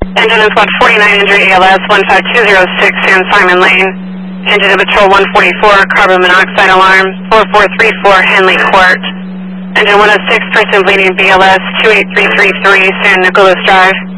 Engine in squad 49 injury ALS 15206 San Simon Lane. Engine in patrol 144, carbon monoxide alarm 4434 Henley Court. Engine 106, person bleeding BLS 28333 San Nicolas Drive.